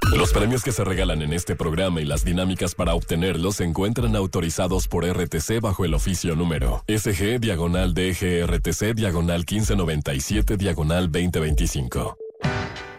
Los premios que se regalan en este programa y las dinámicas para obtenerlos se encuentran autorizados por RTC bajo el oficio número SG/DGRTC/1597/2025.